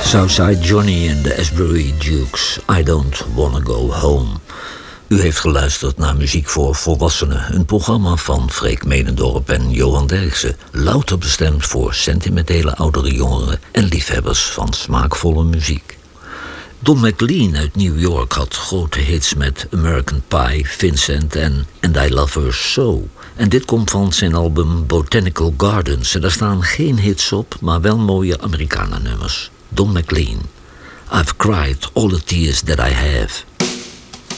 Southside Johnny en de Asbury Dukes, I Don't Wanna Go Home. U heeft geluisterd naar Muziek voor Volwassenen, een programma van Freek Menendorp en Johan Derksen, louter bestemd voor sentimentele oudere jongeren en liefhebbers van smaakvolle muziek. Don McLean uit New York had grote hits met American Pie, Vincent en And I Love Her So. En dit komt van zijn album Botanical Gardens. En daar staan geen hits op, maar wel mooie Americana-nummers. Don McLean. I've cried all the tears that I have.